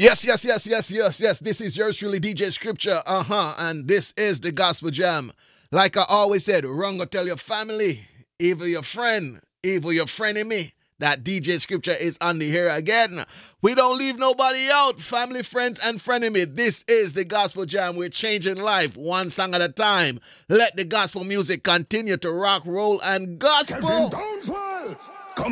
Yes. This is yours truly, DJ Scripture. And this is the Gospel Jam. Like I always said, run go tell your family, even your friend, even your frenemy, that DJ Scripture is on the here again. We don't leave nobody out, family, friends, and frenemy. This is the Gospel Jam. We're changing life one song at a time. Let the gospel music continue to rock, roll, and gospel. Kevin, don't fly.